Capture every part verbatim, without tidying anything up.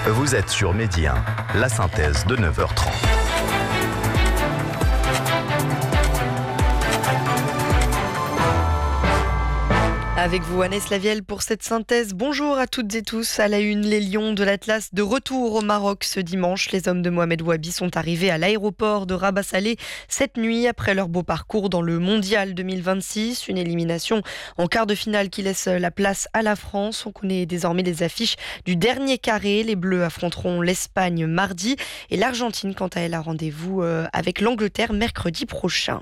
Vous êtes sur Midi un, la synthèse de neuf heures trente. Avec vous, Annès Lavielle, pour cette synthèse. Bonjour à toutes et tous. À la une, les Lions de l'Atlas de retour au Maroc ce dimanche. Les hommes de Mohamed Wahbi sont arrivés à l'aéroport de Rabat Salé cette nuit après leur beau parcours dans le Mondial deux mille vingt-six. Une élimination en quart de finale qui laisse la place à la France. On connaît désormais les affiches du dernier carré. Les Bleus affronteront l'Espagne mardi et l'Argentine, quant à elle, a rendez-vous avec l'Angleterre mercredi prochain.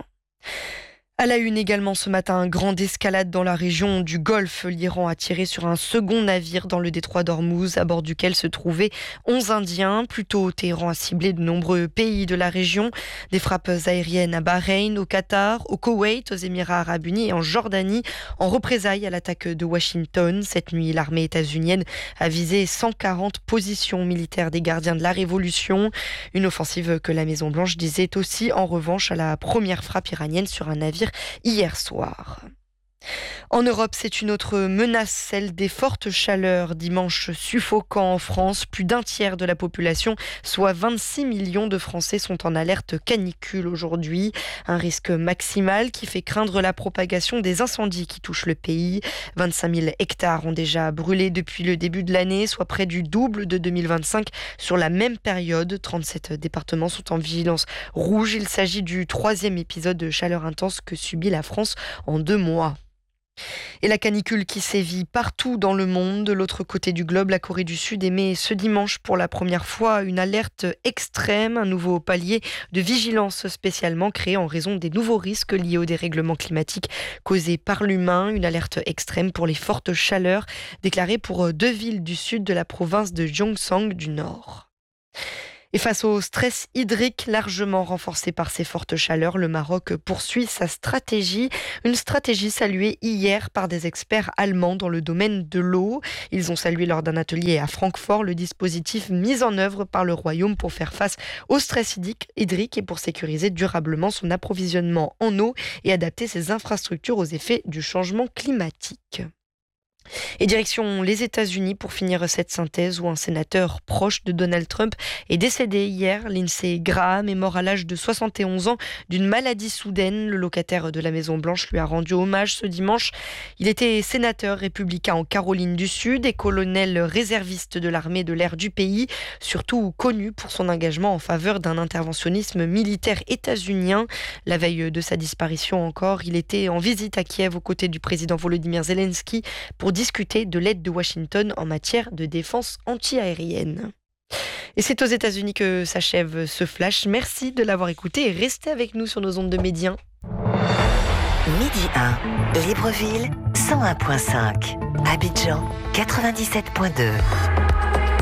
À la une également ce matin, grande escalade dans la région du Golfe. L'Iran a tiré sur un second navire dans le détroit d'Ormuz, à bord duquel se trouvaient onze Indiens. Plus tôt, Téhéran a ciblé de nombreux pays de la région. Des frappes aériennes à Bahreïn, au Qatar, au Koweït, aux Émirats arabes unis et en Jordanie, en représailles à l'attaque de Washington. Cette nuit, l'armée états-unienne a visé cent quarante positions militaires des gardiens de la Révolution. Une offensive que la Maison-Blanche disait aussi en revanche à la première frappe iranienne sur un navire hier soir. En Europe, c'est une autre menace, celle des fortes chaleurs. Dimanche suffocant en France, plus d'un tiers de la population, soit vingt-six millions de Français, sont en alerte canicule aujourd'hui. Un risque maximal qui fait craindre la propagation des incendies qui touchent le pays. vingt-cinq mille hectares ont déjà brûlé depuis le début de l'année, soit près du double de deux mille vingt-cinq sur la même période. trente-sept départements sont en vigilance rouge. Il s'agit du troisième épisode de chaleur intense que subit la France en deux mois. Et la canicule qui sévit partout dans le monde. De l'autre côté du globe, la Corée du Sud émet ce dimanche pour la première fois une alerte extrême, un nouveau palier de vigilance spécialement créé en raison des nouveaux risques liés au dérèglement climatique causé par l'humain. Une alerte extrême pour les fortes chaleurs déclarée pour deux villes du sud de la province de Gyeongsang du Nord. Et face au stress hydrique largement renforcé par ces fortes chaleurs, le Maroc poursuit sa stratégie. Une stratégie saluée hier par des experts allemands dans le domaine de l'eau. Ils ont salué lors d'un atelier à Francfort le dispositif mis en œuvre par le Royaume pour faire face au stress hydrique et pour sécuriser durablement son approvisionnement en eau et adapter ses infrastructures aux effets du changement climatique. Et direction les États-Unis pour finir cette synthèse où un sénateur proche de Donald Trump est décédé hier. Lindsey Graham est mort à l'âge de soixante et onze ans d'une maladie soudaine. Le locataire de la Maison-Blanche lui a rendu hommage ce dimanche. Il était sénateur républicain en Caroline du Sud et colonel réserviste de l'armée de l'air du pays, surtout connu pour son engagement en faveur d'un interventionnisme militaire états-unien. La veille de sa disparition encore, il était en visite à Kiev aux côtés du président Volodymyr Zelensky pour discuter de l'aide de Washington en matière de défense anti-aérienne. Et c'est aux États-Unis que s'achève ce flash. Merci de l'avoir écouté et restez avec nous sur nos ondes de Midi un. Midi un, Libreville cent un virgule cinq, Abidjan quatre-vingt-dix-sept virgule deux.